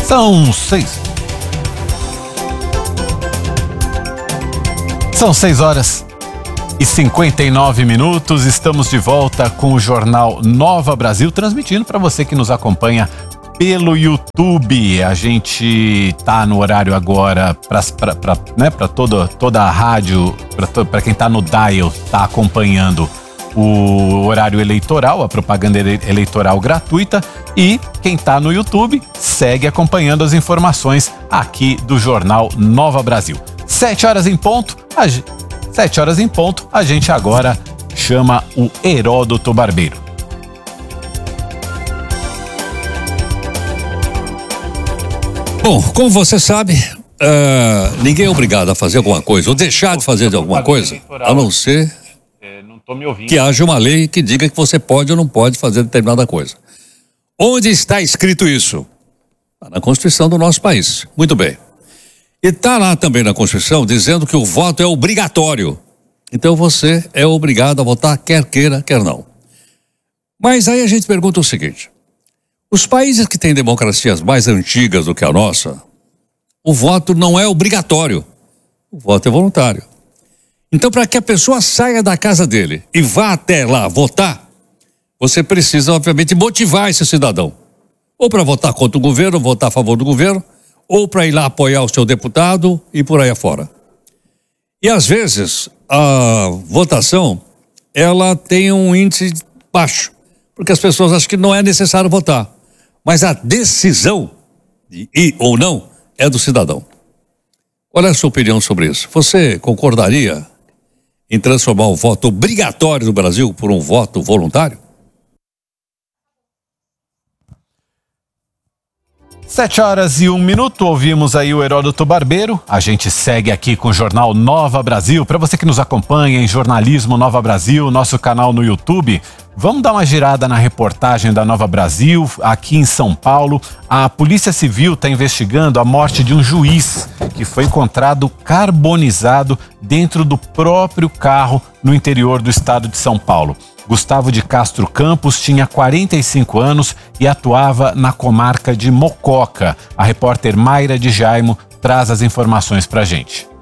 São 6h59. Estamos de volta com o Jornal Nova Brasil, transmitindo para você que nos acompanha pelo YouTube. A gente tá no horário agora para toda a rádio, para quem tá no dial, tá acompanhando o horário eleitoral, a propaganda eleitoral gratuita, e quem tá no YouTube segue acompanhando as informações aqui do Jornal Nova Brasil. 7h em ponto, a gente agora chama o Heródoto Barbeiro. Bom, como você sabe, ninguém é obrigado a fazer alguma coisa ou deixar de fazer alguma coisa, a não ser que haja uma lei que diga que você pode ou não pode fazer determinada coisa. Onde está escrito isso? Está na Constituição do nosso país. Muito bem. E está lá também na Constituição dizendo que o voto é obrigatório. Então você é obrigado a votar, quer queira, quer não. Mas aí a gente pergunta o seguinte: os países que têm democracias mais antigas do que a nossa, o voto não é obrigatório. O voto é voluntário. Então, para que a pessoa saia da casa dele e vá até lá votar, você precisa, obviamente, motivar esse cidadão. Ou para votar contra o governo, votar a favor do governo, ou para ir lá apoiar o seu deputado e por aí afora. E às vezes a votação, ela tem um índice baixo, porque as pessoas acham que não é necessário votar. Mas a decisão de ir ou não é do cidadão. Qual é a sua opinião sobre isso? Você concordaria em transformar o voto obrigatório no Brasil por um voto voluntário? 7h01, ouvimos aí o Heródoto Barbeiro. A gente segue aqui com o Jornal Nova Brasil. Para você que nos acompanha em Jornalismo Nova Brasil, nosso canal no YouTube, vamos dar uma girada na reportagem da Nova Brasil, aqui em São Paulo. A Polícia Civil está investigando a morte de um juiz que foi encontrado carbonizado dentro do próprio carro no interior do estado de São Paulo. Gustavo de Castro Campos tinha 45 anos e atuava na comarca de Mococa. A repórter Mayra de Jaimo traz as informações pra gente.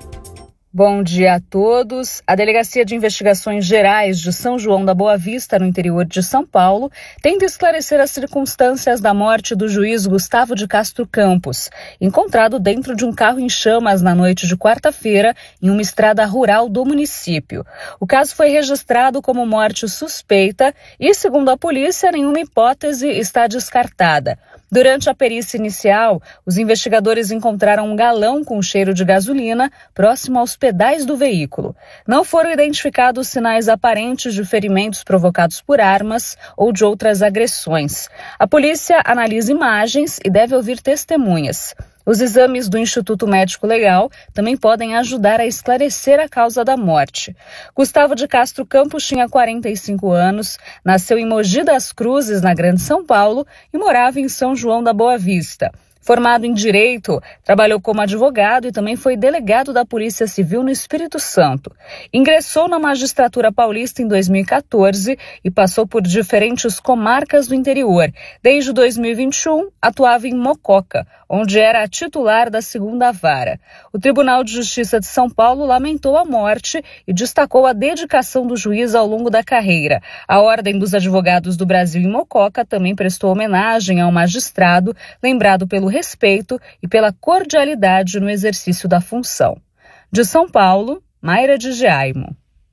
Bom dia a todos. A Delegacia de Investigações Gerais de São João da Boa Vista, no interior de São Paulo, tenta esclarecer as circunstâncias da morte do juiz Gustavo de Castro Campos, encontrado dentro de um carro em chamas na noite de quarta-feira em uma estrada rural do município. O caso foi registrado como morte suspeita e, segundo a polícia, nenhuma hipótese está descartada. Durante a perícia inicial, os investigadores encontraram um galão com cheiro de gasolina próximo aos pedais do veículo. Não foram identificados sinais aparentes de ferimentos provocados por armas ou de outras agressões. A polícia analisa imagens e deve ouvir testemunhas. Os exames do Instituto Médico Legal também podem ajudar a esclarecer a causa da morte. Gustavo de Castro Campos tinha 45 anos, nasceu em Mogi das Cruzes, na Grande São Paulo, e morava em São João da Boa Vista. Formado em Direito, trabalhou como advogado e também foi delegado da Polícia Civil no Espírito Santo. Ingressou na magistratura paulista em 2014 e passou por diferentes comarcas do interior. Desde 2021, atuava em Mococa, onde era a titular da 2ª Vara. O Tribunal de Justiça de São Paulo lamentou a morte e destacou a dedicação do juiz ao longo da carreira. A Ordem dos Advogados do Brasil em Mococa também prestou homenagem ao magistrado, lembrado pelo respeito e pela cordialidade no exercício da função. De São Paulo, Mayra de Jaimo.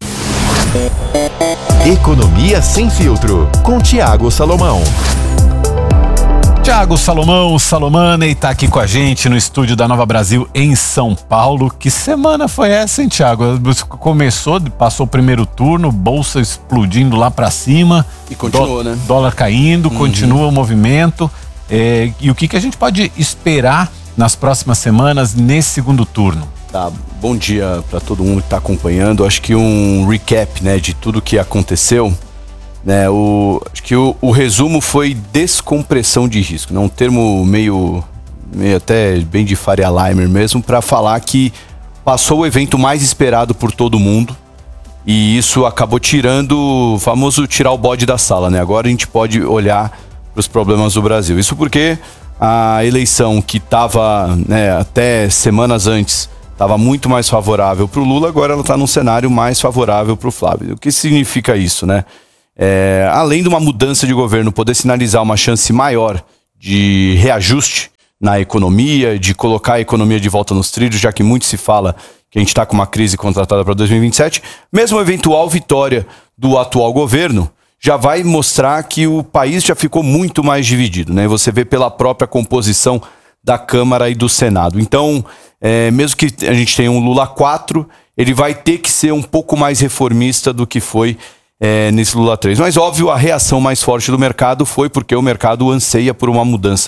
Economia sem filtro, com Thiago Salomão. Thiago Salomane está aqui com a gente no estúdio da Nova Brasil em São Paulo. Que semana foi essa, hein, Thiago? Começou, passou o primeiro turno, bolsa explodindo lá para cima. E continuou, né? Dólar caindo, continua o movimento. E o que a gente pode esperar nas próximas semanas nesse segundo turno? Tá, bom dia para todo mundo que está acompanhando. Acho que um recap, né, de tudo que aconteceu, né? Acho que o resumo foi descompressão de risco, né? Um termo meio até bem de Faria Limer mesmo, para falar que passou o evento mais esperado por todo mundo. E isso acabou tirando o famoso tirar o bode da sala, né? Agora a gente pode olhar para os problemas do Brasil. Isso porque a eleição que estava, né, até semanas antes, estava muito mais favorável para o Lula, agora ela está num cenário mais favorável para o Flávio. O que significa isso, né? Além de uma mudança de governo poder sinalizar uma chance maior de reajuste na economia, de colocar a economia de volta nos trilhos, já que muito se fala que a gente está com uma crise contratada para 2027, mesmo a eventual vitória do atual governo já vai mostrar que o país já ficou muito mais dividido, né? Você vê pela própria composição da Câmara e do Senado. Então, mesmo que a gente tenha um Lula 4, ele vai ter que ser um pouco mais reformista do que foi nesse Lula 3. Mas, óbvio, a reação mais forte do mercado foi porque o mercado anseia por uma mudança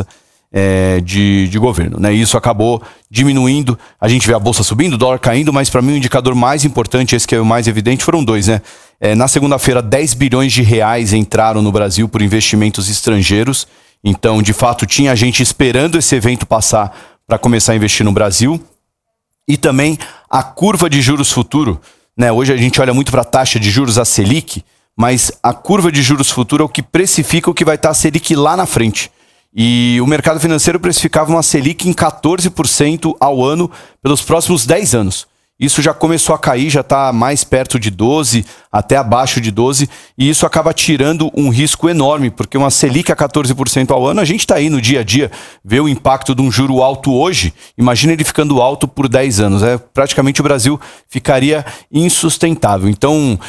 de governo, né? Isso acabou diminuindo. A gente vê a bolsa subindo, o dólar caindo, mas para mim o indicador mais importante, esse que é o mais evidente, foram dois, né? Na segunda-feira, 10 bilhões de reais entraram no Brasil por investimentos estrangeiros. Então, de fato, tinha gente esperando esse evento passar para começar a investir no Brasil. E também a curva de juros futuro, né? Hoje a gente olha muito para a taxa de juros, a Selic, mas a curva de juros futuro é o que precifica o que vai estar a Selic lá na frente. E o mercado financeiro precificava uma Selic em 14% ao ano pelos próximos 10 anos. Isso já começou a cair, já está mais perto de 12%, até abaixo de 12%, e isso acaba tirando um risco enorme, porque uma Selic a 14% ao ano, a gente está aí no dia a dia, vê o impacto de um juro alto hoje, imagina ele ficando alto por 10 anos, praticamente o Brasil ficaria insustentável. Então,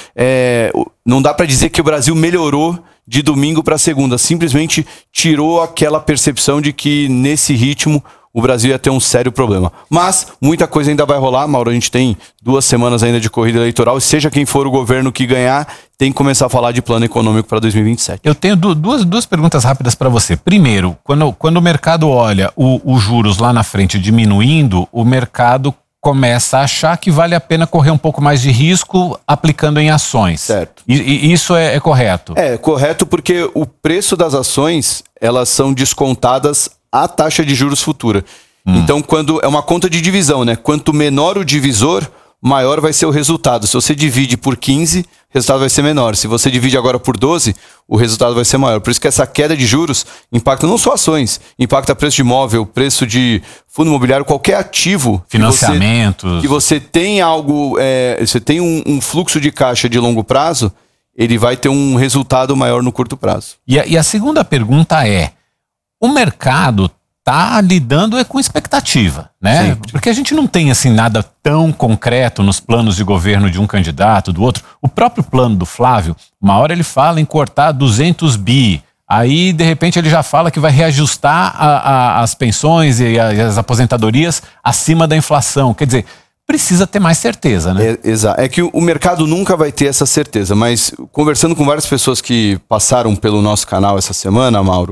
não dá para dizer que o Brasil melhorou de domingo para segunda, simplesmente tirou aquela percepção de que nesse ritmo o Brasil ia ter um sério problema. Mas muita coisa ainda vai rolar, Mauro. A gente tem 2 semanas ainda de corrida eleitoral. E seja quem for o governo que ganhar, tem que começar a falar de plano econômico para 2027. Eu tenho duas perguntas rápidas para você. Primeiro, quando o mercado olha os juros lá na frente diminuindo, o mercado começa a achar que vale a pena correr um pouco mais de risco aplicando em ações. Certo. E isso é correto? É correto, porque o preço das ações, elas são descontadas à taxa de juros futura. Então, quando é uma conta de divisão, né? Quanto menor o divisor, maior vai ser o resultado. Se você divide por 15, o resultado vai ser menor. Se você divide agora por 12, o resultado vai ser maior. Por isso que essa queda de juros impacta não só ações, impacta preço de imóvel, preço de fundo imobiliário, qualquer ativo. Financiamentos. Que você tem algo, você tem um fluxo de caixa de longo prazo, ele vai ter um resultado maior no curto prazo. E a segunda pergunta é, o mercado está lidando com expectativa, né? Sempre. Porque a gente não tem assim nada tão concreto nos planos de governo de um candidato, do outro. O próprio plano do Flávio, uma hora ele fala em cortar 200 bi, aí de repente ele já fala que vai reajustar as pensões e as aposentadorias acima da inflação. Quer dizer, precisa ter mais certeza, né? Exato. É que o mercado nunca vai ter essa certeza, mas conversando com várias pessoas que passaram pelo nosso canal essa semana, Mauro,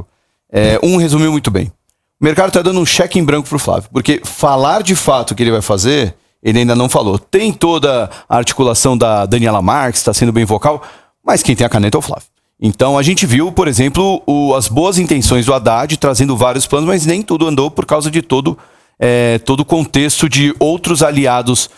um resumiu muito bem. O mercado está dando um cheque em branco para o Flávio, porque falar de fato o que ele vai fazer, ele ainda não falou. Tem toda a articulação da Daniela Marques, está sendo bem vocal, mas quem tem a caneta é o Flávio. Então a gente viu, por exemplo, as boas intenções do Haddad trazendo vários planos, mas nem tudo andou por causa de todo o contexto de outros aliados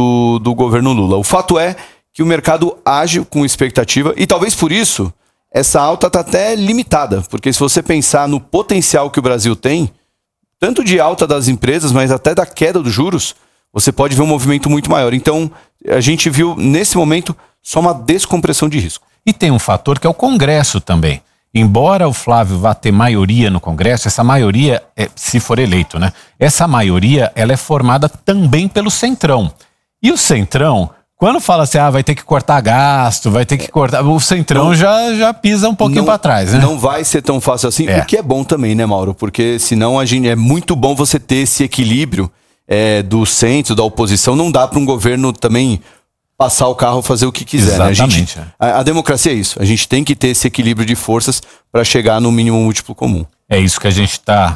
do governo Lula. O fato é que o mercado age com expectativa e talvez por isso essa alta está até limitada, porque se você pensar no potencial que o Brasil tem, tanto de alta das empresas, mas até da queda dos juros, você pode ver um movimento muito maior. Então, a gente viu, nesse momento, só uma descompressão de risco. E tem um fator que é o Congresso também. Embora o Flávio vá ter maioria no Congresso, essa maioria, se for eleito, né? Essa maioria, ela é formada também pelo Centrão. E o Centrão, quando fala assim, vai ter que cortar gasto, vai ter que cortar... O Centrão já pisa um pouquinho para trás, né? Não vai ser tão fácil assim, o que é bom também, né, Mauro? Porque senão é muito bom você ter esse equilíbrio do centro, da oposição. Não dá para um governo também passar o carro, fazer o que quiser. Exatamente. Né? A democracia é isso. A gente tem que ter esse equilíbrio de forças para chegar no mínimo múltiplo comum. É isso que a gente está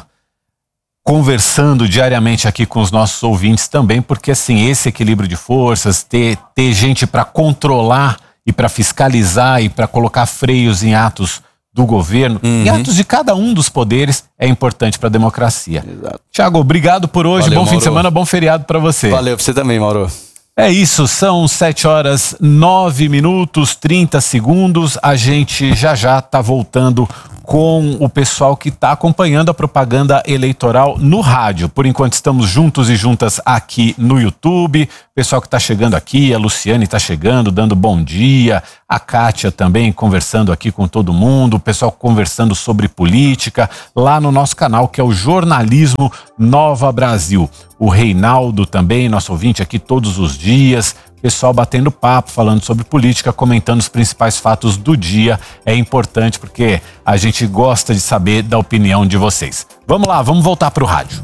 conversando diariamente aqui com os nossos ouvintes também, porque assim, esse equilíbrio de forças, ter gente para controlar e para fiscalizar e para colocar freios em atos do governo, em atos de cada um dos poderes, é importante para a democracia. Exato. Tiago, obrigado por hoje, Valeu, bom fim Mauro. de semana, bom feriado para você. Valeu, pra você também, Mauro. É isso, são 7h09, 30 segundos, a gente já tá voltando com o pessoal que está acompanhando a propaganda eleitoral no rádio. Por enquanto estamos juntos e juntas aqui no YouTube. Pessoal que está chegando aqui, a Luciane está chegando, dando bom dia. A Kátia também conversando aqui com todo mundo. O pessoal conversando sobre política lá no nosso canal, que é o Jornalismo Nova Brasil. O Reinaldo também, nosso ouvinte aqui todos os dias. Pessoal batendo papo, falando sobre política, comentando os principais fatos do dia. É importante porque a gente gosta de saber da opinião de vocês. Vamos lá, vamos voltar para o rádio.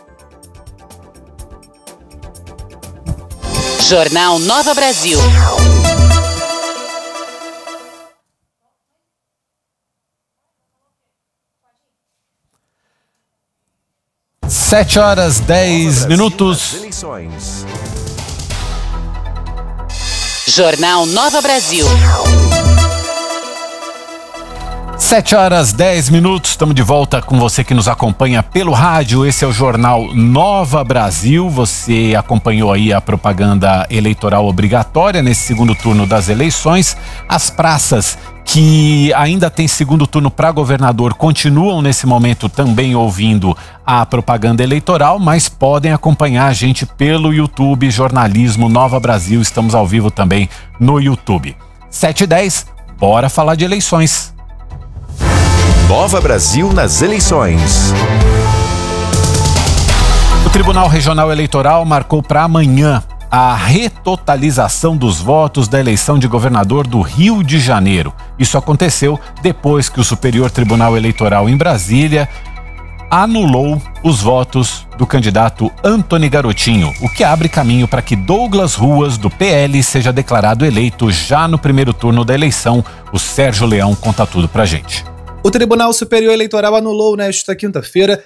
Jornal Nova Brasil. Sete horas 10 minutos. Jornal Nova Brasil. 7 horas 10 minutos, estamos de volta com você que nos acompanha pelo rádio. Esse é o Jornal Nova Brasil. Você acompanhou aí a propaganda eleitoral obrigatória nesse segundo turno das eleições. As praças que ainda tem segundo turno para governador continuam nesse momento também ouvindo a propaganda eleitoral, mas podem acompanhar a gente pelo YouTube, Jornalismo Nova Brasil. Estamos ao vivo também no YouTube. 7h10, bora falar de eleições. Nova Brasil nas eleições. O Tribunal Regional Eleitoral marcou para amanhã a retotalização dos votos da eleição de governador do Rio de Janeiro. Isso aconteceu depois que o Superior Tribunal Eleitoral em Brasília anulou os votos do candidato Antony Garotinho, o que abre caminho para que Douglas Ruas, do PL, seja declarado eleito já no primeiro turno da eleição. O Sérgio Leão conta tudo pra gente. O Tribunal Superior Eleitoral anulou nesta quinta-feira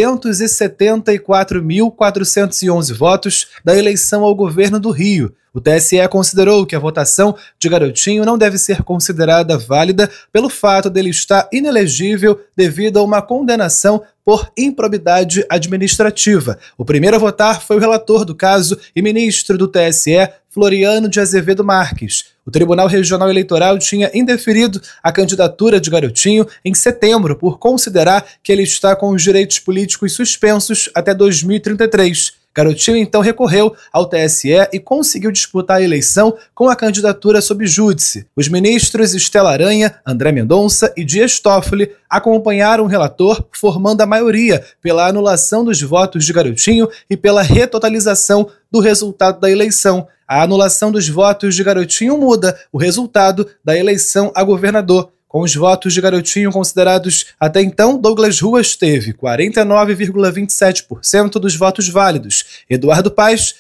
274.411 votos da eleição ao governo do Rio. O TSE considerou que a votação de Garotinho não deve ser considerada válida pelo fato dele estar inelegível devido a uma condenação por improbidade administrativa. O primeiro a votar foi o relator do caso e ministro do TSE, Floriano de Azevedo Marques. O Tribunal Regional Eleitoral tinha indeferido a candidatura de Garotinho em setembro por considerar que ele está com os direitos políticos suspensos até 2033. Garotinho então recorreu ao TSE e conseguiu disputar a eleição com a candidatura sob júdice. Os ministros Estela Aranha, André Mendonça e Dias Toffoli acompanharam o relator, formando a maioria pela anulação dos votos de Garotinho e pela retotalização do resultado da eleição. A anulação dos votos de Garotinho muda o resultado da eleição a governador. Com os votos de Garotinho considerados até então, Douglas Ruas teve 49,27% dos votos válidos, Eduardo Paes,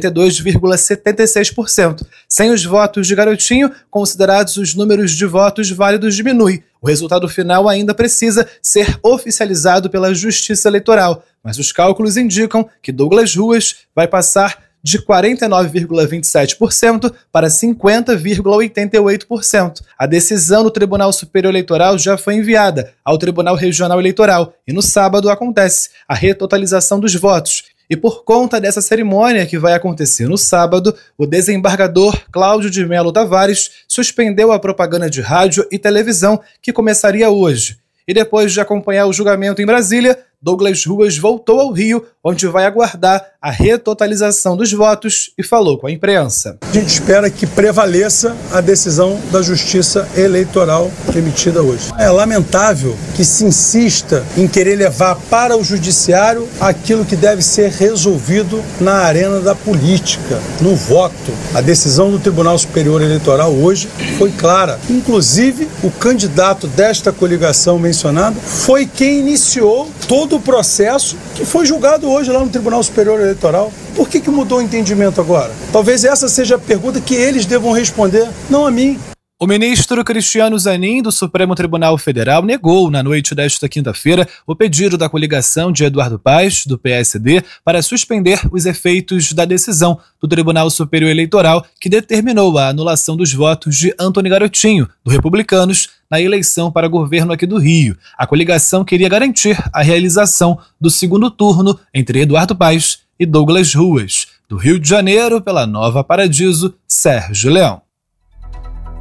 42,76%. Sem os votos de Garotinho, considerados os números de votos válidos diminui. O resultado final ainda precisa ser oficializado pela Justiça Eleitoral, mas os cálculos indicam que Douglas Ruas vai passar de 49,27% para 50,88%. A decisão do Tribunal Superior Eleitoral já foi enviada ao Tribunal Regional Eleitoral e no sábado acontece a retotalização dos votos. E por conta dessa cerimônia que vai acontecer no sábado, o desembargador Cláudio de Melo Tavares suspendeu a propaganda de rádio e televisão que começaria hoje. E depois de acompanhar o julgamento em Brasília, Douglas Ruas voltou ao Rio, onde vai aguardar a retotalização dos votos e falou com a imprensa. A gente espera que prevaleça a decisão da Justiça Eleitoral emitida hoje. É lamentável que se insista em querer levar para o Judiciário aquilo que deve ser resolvido na arena da política, no voto. A decisão do Tribunal Superior Eleitoral hoje foi clara. Inclusive, o candidato desta coligação mencionada foi quem iniciou todo o processo que foi julgado hoje lá no Tribunal Superior Eleitoral. Por que mudou o entendimento agora? Talvez essa seja a pergunta que eles devam responder, não a mim. O ministro Cristiano Zanin, do Supremo Tribunal Federal, negou na noite desta quinta-feira o pedido da coligação de Eduardo Paes, do PSD, para suspender os efeitos da decisão do Tribunal Superior Eleitoral que determinou a anulação dos votos de Antony Garotinho, do Republicanos, na eleição para governo aqui do Rio. A coligação queria garantir a realização do segundo turno entre Eduardo Paes e Douglas Ruas. Do Rio de Janeiro, pela Nova Paradiso, Sérgio Leão.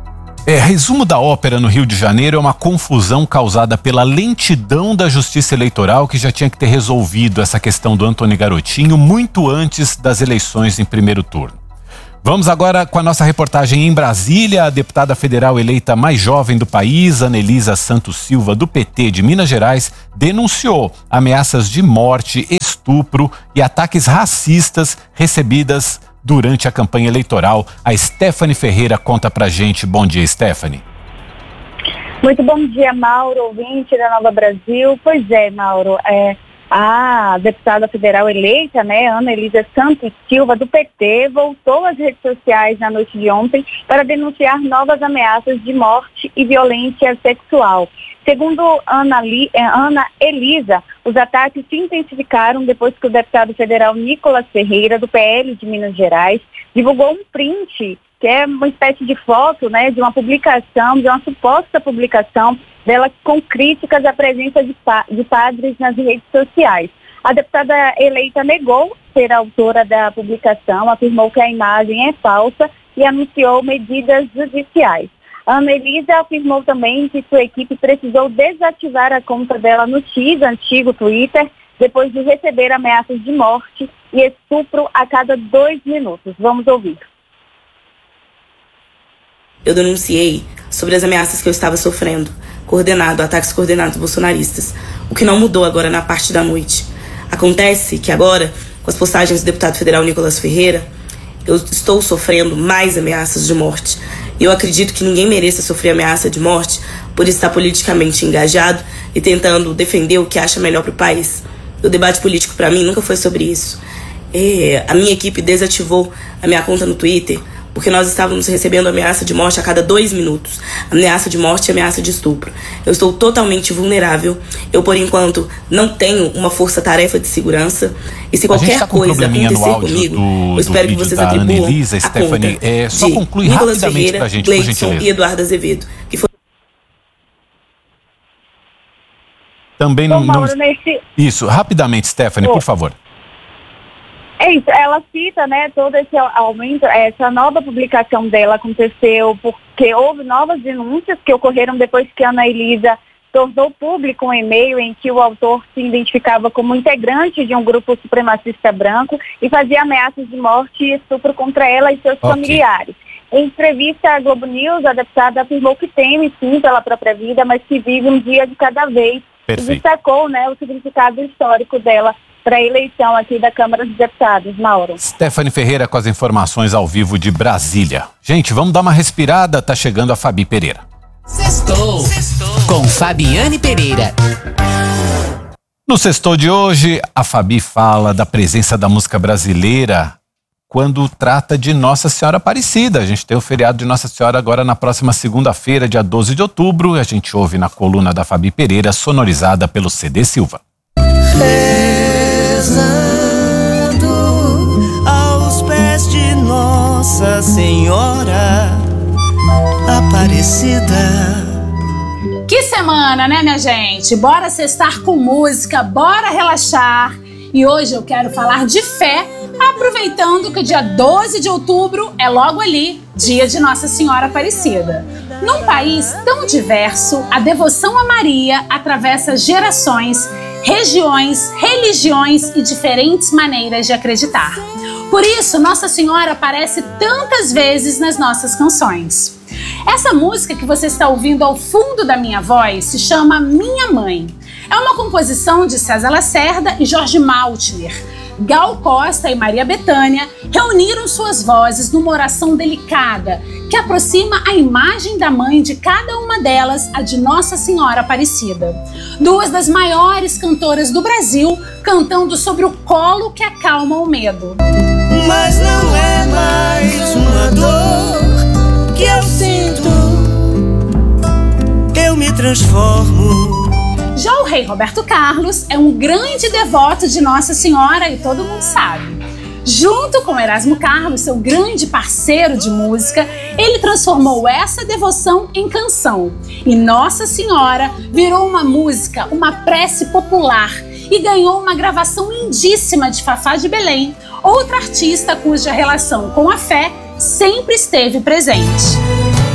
Resumo da ópera no Rio de Janeiro é uma confusão causada pela lentidão da Justiça Eleitoral, que já tinha que ter resolvido essa questão do Antony Garotinho muito antes das eleições em primeiro turno. Vamos agora com a nossa reportagem em Brasília. A deputada federal eleita mais jovem do país, Anelisa Santos Silva, do PT de Minas Gerais, denunciou ameaças de morte, estupro e ataques racistas recebidas durante a campanha eleitoral. A Stephanie Ferreira conta pra gente. Bom dia, Stephanie. Muito bom dia, Mauro, ouvinte da Nova Brasil. Pois é, Mauro, a deputada federal eleita, Anelisa Santos Silva, do PT, voltou às redes sociais na noite de ontem para denunciar novas ameaças de morte e violência sexual. Segundo Ana Elisa, os ataques se intensificaram depois que o deputado federal Nicolas Ferreira, do PL de Minas Gerais, divulgou um print, que é uma espécie de foto, de uma publicação, de uma suposta publicação dela com críticas à presença de padres nas redes sociais. A deputada eleita negou ser autora da publicação, afirmou que a imagem é falsa e anunciou medidas judiciais. A Ana Elisa afirmou também que sua equipe precisou desativar a conta dela no X, antigo Twitter, depois de receber ameaças de morte e estupro a cada 2 minutos. Vamos ouvir. Eu denunciei sobre as ameaças que eu estava sofrendo, ataques coordenados bolsonaristas, o que não mudou agora na parte da noite. Acontece que agora, com as postagens do deputado federal Nicolas Ferreira, eu estou sofrendo mais ameaças de morte. E eu acredito que ninguém mereça sofrer ameaça de morte por estar politicamente engajado e tentando defender o que acha melhor para o país. O debate político para mim nunca foi sobre isso. A minha equipe desativou a minha conta no Twitter porque nós estávamos recebendo ameaça de morte a cada 2 minutos. Ameaça de morte e ameaça de estupro. Eu estou totalmente vulnerável. Eu, por enquanto, não tenho uma força-tarefa de segurança. E se qualquer coisa acontecer comigo, eu espero que vocês atribuam Anelisa, a conta só conclui de Nicolas rapidamente Ferreira, pra gente, por Gleidson gentileza. e Eduardo Azevedo. Que foi... Também não... Isso, rapidamente, Stephanie, por favor. É isso, ela cita, todo esse aumento, essa nova publicação dela aconteceu porque houve novas denúncias que ocorreram depois que a Ana Elisa tornou público um e-mail em que o autor se identificava como integrante de um grupo supremacista branco e fazia ameaças de morte e estupro contra ela e seus familiares. Em entrevista à Globo News, a deputada afirmou que teme sim pela própria vida, mas que vive um dia de cada vez. Perfeito. E destacou, o significado histórico dela para a eleição aqui da Câmara dos Deputados, Mauro. Stephanie Ferreira com as informações ao vivo de Brasília. Gente, vamos dar uma respirada, tá chegando a Fabi Pereira. Sextou com Fabiane Pereira. No Sextou de hoje, a Fabi fala da presença da música brasileira quando trata de Nossa Senhora Aparecida. A gente tem o feriado de Nossa Senhora agora na próxima segunda-feira, dia 12 de outubro. A gente ouve na coluna da Fabi Pereira, sonorizada pelo CD Silva. Rezando aos pés de Nossa Senhora Aparecida. Que semana, né, minha gente? Bora sextar com música, bora relaxar. E hoje eu quero falar de fé, aproveitando que o dia 12 de outubro é logo ali, dia de Nossa Senhora Aparecida. Num país tão diverso, a devoção a Maria atravessa gerações, regiões, religiões e diferentes maneiras de acreditar. Por isso, Nossa Senhora aparece tantas vezes nas nossas canções. Essa música que você está ouvindo ao fundo da minha voz se chama Minha Mãe. É uma composição de César Lacerda e Jorge Maltner. Gal Costa e Maria Bethânia reuniram suas vozes numa oração delicada que aproxima a imagem da mãe de cada uma delas, a de Nossa Senhora Aparecida. Duas das maiores cantoras do Brasil cantando sobre o colo que acalma o medo. Mas não é mais uma dor que eu sinto, eu me transformo. Já o rei Roberto Carlos é um grande devoto de Nossa Senhora e todo mundo sabe. Junto com Erasmo Carlos, seu grande parceiro de música, ele transformou essa devoção em canção. E Nossa Senhora virou uma música, uma prece popular e ganhou uma gravação lindíssima de Fafá de Belém, outra artista cuja relação com a fé sempre esteve presente.